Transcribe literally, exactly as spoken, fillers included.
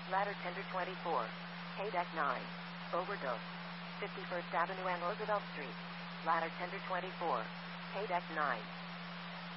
Ladder Tender twenty-four. Haydeck nine. Overdose. fifty-first Avenue and Roosevelt Street. Ladder Tender twenty-four. Haydeck nine.